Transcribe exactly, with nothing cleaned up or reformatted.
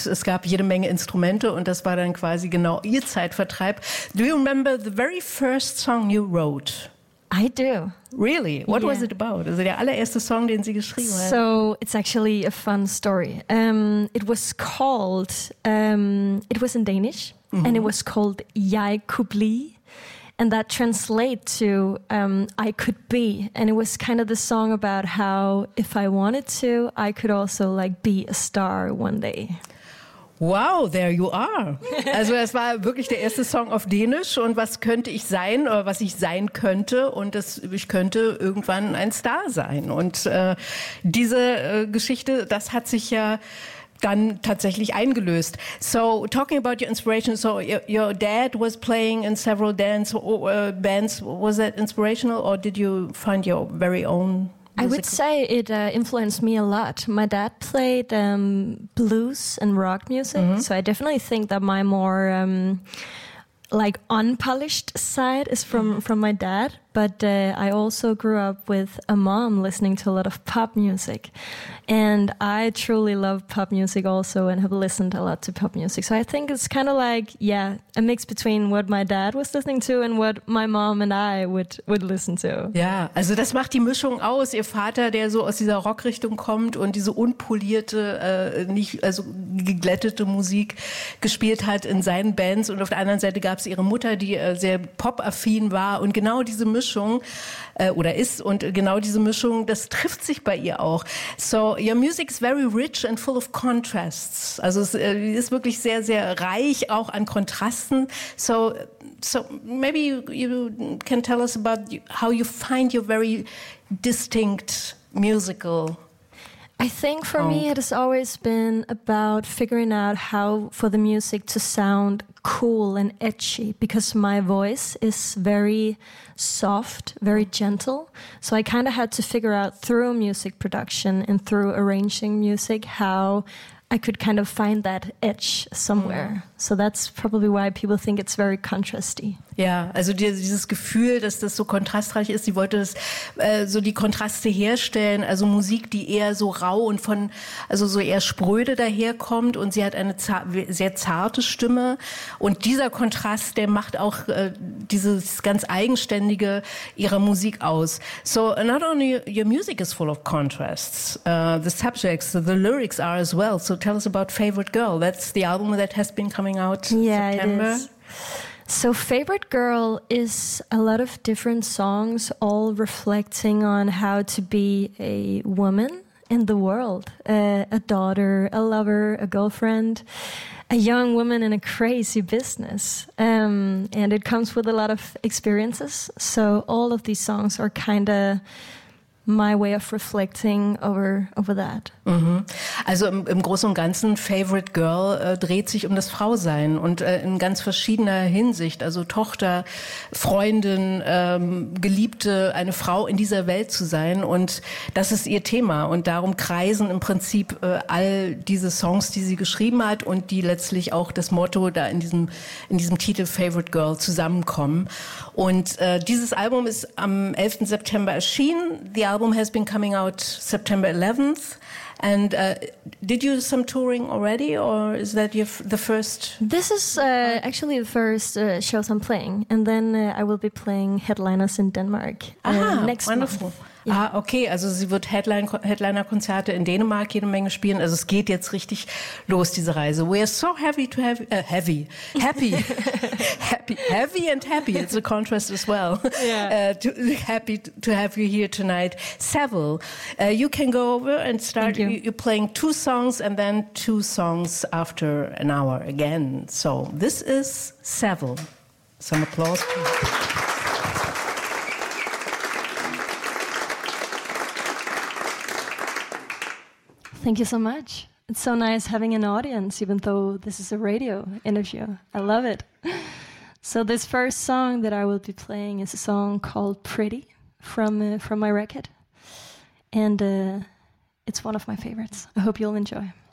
und es gab jede Menge Instrumente und das war dann quasi genau ihr Zeitvertreib. Do you remember the very first song you wrote? I do. Really? What yeah. was it about? Also der allererste Song, den Sie geschrieben haben. So it's actually a fun story. Um, it was called, um, it was in Danish, mm-hmm. and it was called Jeg kunne blive. And that translates to um, I could be. And it was kind of the song about how if I wanted to, I could also like be a star one day. Wow, there you are. Also das war wirklich der erste Song auf Dänisch und was könnte ich sein oder was ich sein könnte und das, ich könnte irgendwann ein Star sein. Und äh, diese äh, Geschichte, das hat sich ja dann tatsächlich eingelöst. So, talking about your inspiration, so your, your dad was playing in several dance uh, bands. Was that inspirational or did you find your very own? I would say it uh, influenced me a lot. My dad played um, blues and rock music, mm-hmm. so I definitely think that my more um, like unpolished side is from, mm-hmm. from my dad. But uh, I also grew up with a mom listening to a lot of pop music. And I truly love pop music also and have listened a lot to pop music. So I think it's kind of like, yeah, a mix between what my dad was listening to and what my mom and I would, would listen to. Ja, also das macht die Mischung aus. Ihr Vater, der so aus dieser Rockrichtung kommt und diese unpolierte, äh, nicht, also geglättete Musik gespielt hat in seinen Bands. Und auf der anderen Seite gab es ihre Mutter, die äh, sehr pop-affin war. Und genau diese Mischung äh, oder ist und genau diese Mischung, das trifft sich bei ihr auch. So, your music is very rich and full of contrasts. Also es äh, ist wirklich sehr, sehr reich auch an Kontrasten. So, so maybe you, you can tell us about how you find your very distinct musical. I think for oh. me it has always been about figuring out how for the music to sound cool and edgy, because my voice is very soft, very gentle. So I kind of had to figure out through music production and through arranging music how I could kind of find that edge somewhere. Mm. So that's probably why people think it's very contrasty. Ja, also dieses Gefühl, dass das so kontrastreich ist, sie wollte das, äh, so die Kontraste herstellen, also Musik, die eher so rau und von, also so eher spröde daherkommt und sie hat eine zar- sehr zarte Stimme und dieser Kontrast, der macht auch äh, dieses ganz Eigenständige ihrer Musik aus. So not only your music is full of contrasts, uh, the subjects, the lyrics are as well. So tell us about Favorite Girl. That's the album that has been coming out in yeah, September. It is. So Favorite Girl is a lot of different songs, all reflecting on how to be a woman in the world, uh, a daughter, a lover, a girlfriend, a young woman in a crazy business. Um, and it comes with a lot of experiences. So all of these songs are kind of my way of reflecting over, over that. Mhm. Also im, im Großen und Ganzen Favorite Girl äh, dreht sich um das Frausein und äh, in ganz verschiedener Hinsicht, also Tochter, Freundin, ähm, Geliebte, eine Frau in dieser Welt zu sein und das ist ihr Thema und darum kreisen im Prinzip äh, all diese Songs, die sie geschrieben hat und die letztlich auch das Motto da in diesem, in diesem Titel Favorite Girl zusammenkommen und äh, dieses Album ist am elften September erschienen. The album has been coming out September eleventh. And uh, did you do some touring already, or is that your f- the first? This is uh, actually the first uh, shows I'm playing, and then uh, I will be playing headliners in Denmark uh, Aha, next wonderful. month. Ja. Ah, okay, also sie wird Headline, Headliner-Konzerte in Dänemark jede Menge spielen. Also es geht jetzt richtig los, diese Reise. We are so happy to have, uh, heavy, happy, happy, heavy and happy. It's a contrast as well. Yeah. Uh, to, happy to have you here tonight. Seville, uh, you can go over and start. You. You're playing two songs and then two songs after an hour again. So this is Seville. Some applause, please. Thank you so much. It's so nice having an audience, even though this is a radio interview. I love it. So this first song that I will be playing is a song called Pretty from uh, from my record. And uh, it's one of my favorites. I hope you'll enjoy.